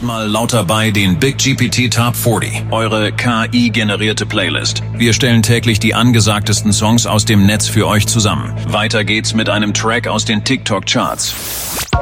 Mal laut dabei den Big GPT Top 40, eure KI-generierte Playlist. Wir stellen täglich die angesagtesten Songs aus dem Netz für euch zusammen. Weiter geht's mit einem Track aus den TikTok-Charts.